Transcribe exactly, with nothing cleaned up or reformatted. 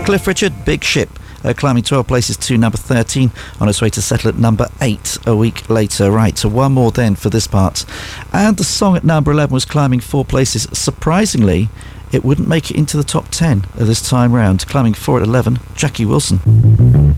Cliff Richard, Big Ship, uh, climbing twelve places to number thirteen, on its way to settle at number eight a week later. Right, so one more then for this part. And the song at number eleven was climbing four places. Surprisingly, it wouldn't make it into the top ten of this time round. Climbing four at eleven, Jackie Wilson.